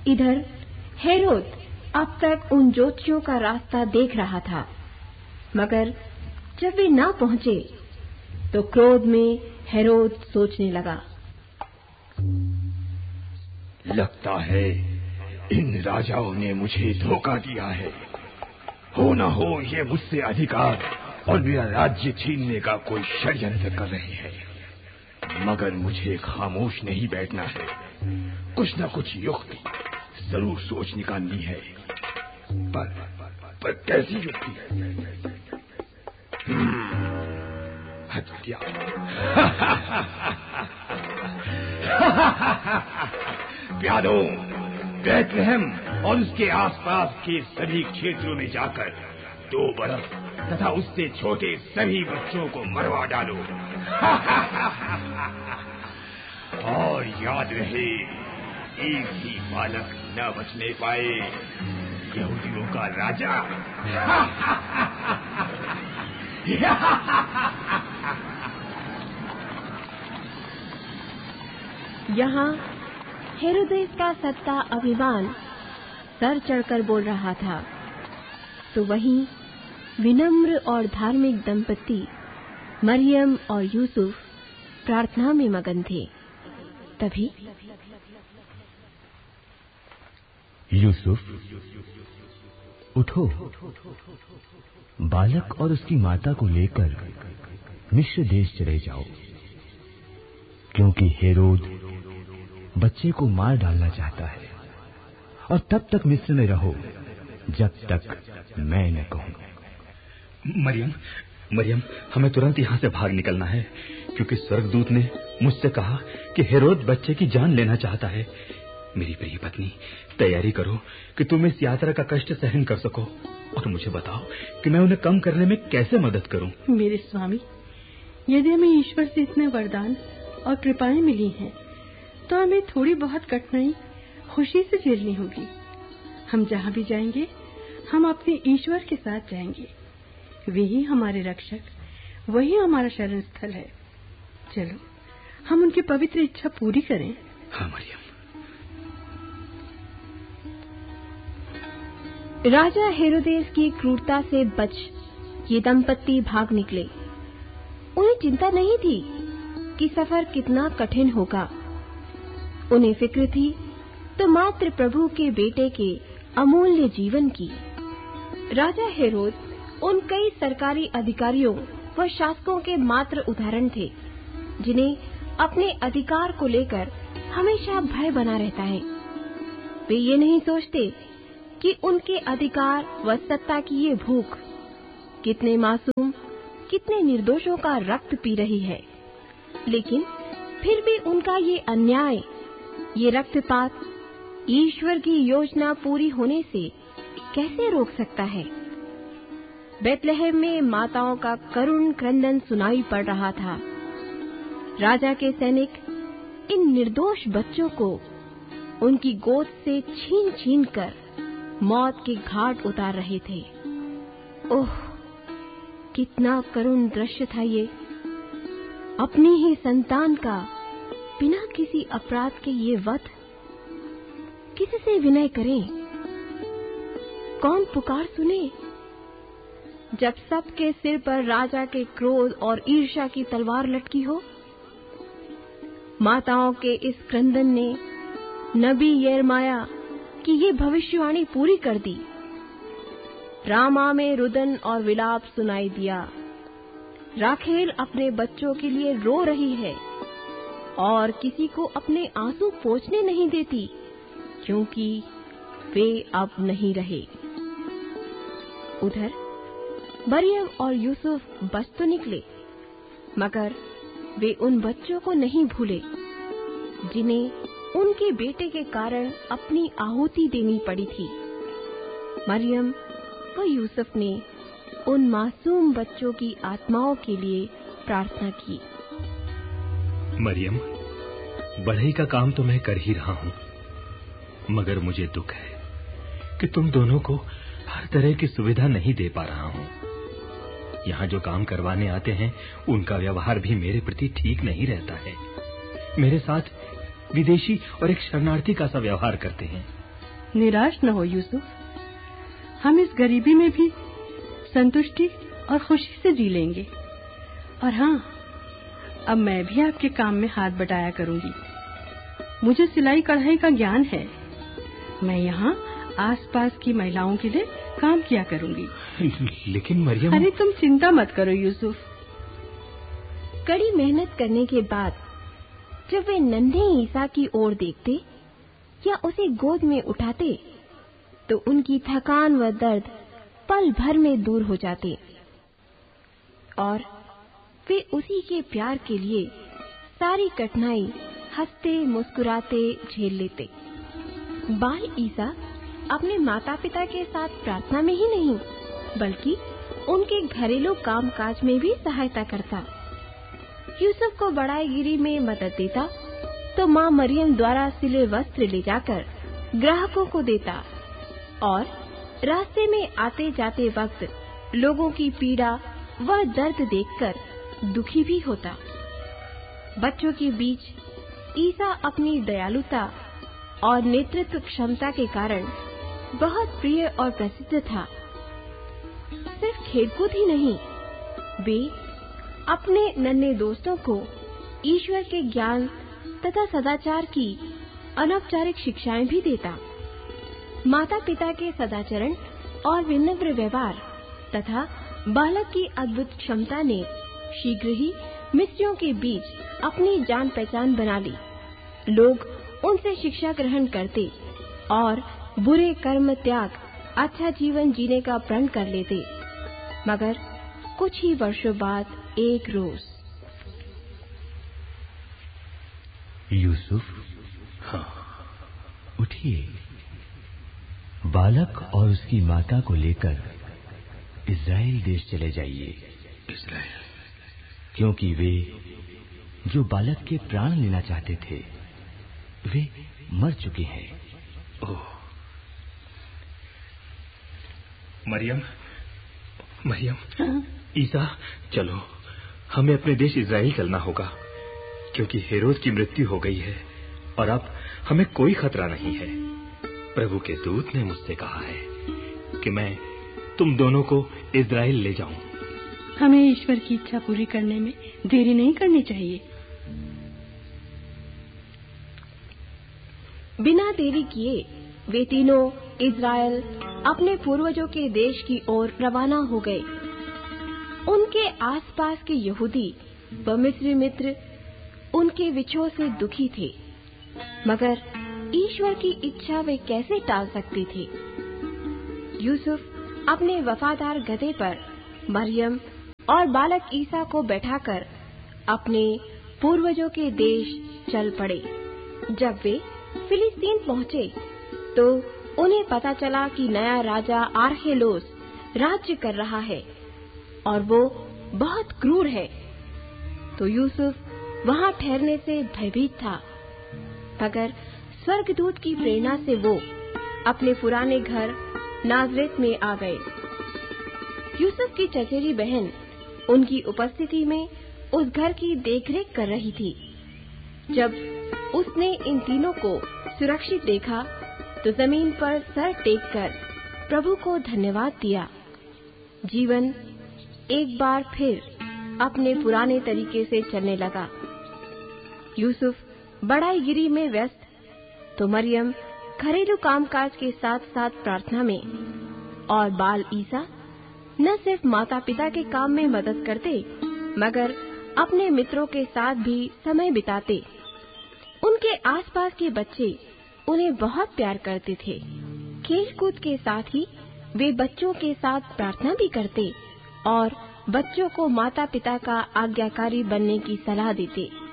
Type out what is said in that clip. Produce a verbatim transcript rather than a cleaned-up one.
इधर हेरोद अब तक उन ज्योतिषियों का रास्ता देख रहा था, मगर जब वे ना पहुंचे तो क्रोध में हेरोद सोचने लगा, लगता है इन राजाओं ने मुझे धोखा दिया है। हो न हो ये मुझसे अधिकार और मेरा राज्य छीनने का कोई षड्यंत्र कर रहे हैं, मगर मुझे खामोश नहीं बैठना है। कुछ न कुछ युक्ति जरूर सोच निकालनी है, पर पर कैसी युक्ति? हत्या। प्यादों, बैतलहम और उसके आसपास के सभी क्षेत्रों में जाकर दो बरस तथा उससे छोटे सभी बच्चों को मरवा डालो। और याद रहे, एक ही बालक न बचने पाए, यहूदियों का राजा। यहाँ हेरोदेस का सत्ता अभिमान सर चढ़कर बोल रहा था, तो वहीं विनम्र और धार्मिक दंपति मरियम और यूसुफ प्रार्थना में मगन थे। तभी यूसुफ, उठो, बालक और उसकी माता को लेकर मिस्र देश चले जाओ, क्योंकि हेरोद बच्चे को मार डालना चाहता है। और तब तक मिस्र में रहो जब तक मैं न कहूं। मरियम, मरियम, हमें तुरंत यहाँ से भाग निकलना है, क्योंकि स्वर्गदूत ने मुझसे कहा कि हेरोद बच्चे की जान लेना चाहता है। मेरी प्रिय पत्नी, तैयारी करो कि तुम इस यात्रा का कष्ट सहन कर सको, और मुझे बताओ कि मैं उन्हें कम करने में कैसे मदद करूं। मेरे स्वामी, यदि हमें ईश्वर से इतने वरदान और कृपाएं मिली हैं, तो हमें थोड़ी बहुत कठिनाई खुशी से झेलनी होगी। हम जहाँ भी जाएंगे, हम अपने ईश्वर के साथ जाएंगे। वे ही हमारे रक्षक, वही हमारा शरण स्थल है। चलो, हम उनकी पवित्र इच्छा पूरी करें। हाँ मरियम। राजा हेरोदेस की क्रूरता से बच ये दंपत्ति भाग निकले। उन्हें चिंता नहीं थी कि सफर कितना कठिन होगा। उन्हें फिक्र थी तो मात्र प्रभु के बेटे के अमूल्य जीवन की। राजा हेरोद उन कई सरकारी अधिकारियों व शासकों के मात्र उदाहरण थे जिन्हें अपने अधिकार को लेकर हमेशा भय बना रहता है। वे ये नहीं सोचते कि उनके अधिकार व सत्ता की ये भूख कितने मासूम, कितने निर्दोषों का रक्त पी रही है। लेकिन फिर भी उनका ये अन्याय, ये रक्तपात ईश्वर की योजना पूरी होने से कैसे रोक सकता है। बैतलहम में माताओं का करुण क्रंदन सुनाई पड़ रहा था। राजा के सैनिक इन निर्दोष बच्चों को उनकी गोद से छीन छीन कर मौत के घाट उतार रहे थे। ओह, कितना करुण दृश्य था ये। अपनी ही संतान का बिना किसी अपराध के ये वध। किसी से विनय करें, कौन पुकार सुने। जब सबके सिर पर राजा के क्रोध और ईर्ष्या की तलवार लटकी हो। माताओं के इस क्रंदन ने नबी यिर्मयाह की ये भविष्यवाणी पूरी कर दी। रामा में रुदन और विलाप सुनाई दिया। राखेल अपने बच्चों के लिए रो रही है और किसी को अपने आंसू पोंछने नहीं देती, क्योंकि वे अब नहीं रहे। उधर मरियम और यूसुफ बच तो निकले, मगर वे उन बच्चों को नहीं भूले जिन्हें उनके बेटे के कारण अपनी आहुति देनी पड़ी थी। मरियम व यूसुफ ने उन मासूम बच्चों की आत्माओं के लिए प्रार्थना की। मरियम, बढ़ई का काम तो मैं कर ही रहा हूँ, मगर मुझे दुख है कि तुम दोनों को हर तरह की सुविधा नहीं दे पा रहा हूँ। यहाँ जो काम करवाने आते हैं, उनका व्यवहार भी मेरे प्रति ठीक नहीं रहता है। मेरे साथ विदेशी और एक शरणार्थी का सा व्यवहार करते हैं। निराश न हो यूसुफ, हम इस गरीबी में भी संतुष्टि और खुशी से जी लेंगे। और हाँ, अब मैं भी आपके काम में हाथ बटाया करूंगी। मुझे सिलाई कढ़ाई का ज्ञान है। मैं यहाँ आसपास की महिलाओं के लिए काम किया करूंगी। लेकिन मरियम। अरे तुम चिंता मत करो यूसुफ। कड़ी मेहनत करने के बाद जब वे नन्हे ईसा की ओर देखते या उसे गोद में उठाते तो उनकी थकान व दर्द पल भर में दूर हो जाते और वे उसी के प्यार के लिए सारी कठिनाई हंसते मुस्कुराते झेल लेते। बाल ईसा अपने माता पिता के साथ प्रार्थना में ही नहीं बल्कि उनके घरेलू कामकाज में भी सहायता करता। यूसुफ को बड़ाईगिरी में मदद देता तो माँ मरियम द्वारा सिले वस्त्र ले जाकर ग्राहकों को देता और रास्ते में आते जाते वक्त लोगों की पीड़ा व दर्द देखकर दुखी भी होता। बच्चों के बीच ईसा अपनी दयालुता और नेतृत्व क्षमता के कारण बहुत प्रिय और प्रसिद्ध था। सिर्फ खेलकूद ही नहीं, वे अपने नन्हे दोस्तों को ईश्वर के ज्ञान तथा सदाचार की अनौपचारिक शिक्षाएं भी देता। माता पिता के सदाचरण और विनम्र व्यवहार तथा बालक की अद्भुत क्षमता ने शीघ्र ही मिस्रियों के बीच अपनी जान पहचान बना ली। लोग उनसे शिक्षा ग्रहण करते और बुरे कर्म त्याग अच्छा जीवन जीने का प्रण कर लेते। मगर कुछ ही वर्षों बाद एक रोज यूसुफ, हाँ, उठिए, बालक और उसकी माता को लेकर इज़राइल देश चले जाइए। इज़राइल? क्योंकि वे जो बालक के प्राण लेना चाहते थे वे मर चुके हैं। ओह, मरियम, मरियम, हाँ? ईसा, चलो, हमें अपने देश इज़राइल चलना होगा क्योंकि हेरोद की मृत्यु हो गई है और अब हमें कोई खतरा नहीं है। प्रभु के दूत ने मुझसे कहा है कि मैं तुम दोनों को इज़राइल ले जाऊं। हमें ईश्वर की इच्छा पूरी करने में देरी नहीं करनी चाहिए। बिना देरी किए वे तीनों इज़राइल अपने पूर्वजों के देश की ओर रवाना हो गए। उनके आसपास के यहूदी व मिस्री मित्र उनके विछोह से दुखी थे, मगर ईश्वर की इच्छा वे कैसे टाल सकते थे। यूसुफ अपने वफादार गधे पर मरियम और बालक ईसा को बैठाकर अपने पूर्वजों के देश चल पड़े। जब वे फिलिस्तीन पहुँचे तो उन्हें पता चला कि नया राजा आर्खेलोस राज्य कर रहा है और वो बहुत क्रूर है। तो यूसुफ वहाँ ठहरने से भयभीत था, मगर स्वर्गदूत की प्रेरणा से वो अपने पुराने घर नाजरेत में आ गए। यूसुफ की चचेरी बहन उनकी उपस्थिति में उस घर की देखरेख कर रही थी। जब उसने इन तीनों को सुरक्षित देखा तो जमीन पर सर टेककर प्रभु को धन्यवाद दिया। जीवन एक बार फिर अपने पुराने तरीके से चलने लगा। यूसुफ बड़ाईगिरी में व्यस्त तो मरियम घरेलू कामकाज के साथ साथ प्रार्थना में, और बाल ईसा न सिर्फ माता पिता के काम में मदद करते मगर अपने मित्रों के साथ भी समय बिताते। उनके आसपास के बच्चे उन्हें बहुत प्यार करते थे। खेलकूद के साथ ही वे बच्चों के साथ प्रार्थना भी करते और बच्चों को माता पिता का आज्ञाकारी बनने की सलाह देते।